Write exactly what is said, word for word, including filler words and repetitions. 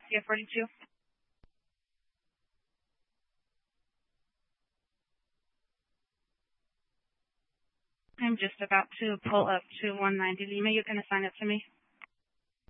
C F forty-two. I'm just about to pull up to one ninety Lima. You can assign it to me.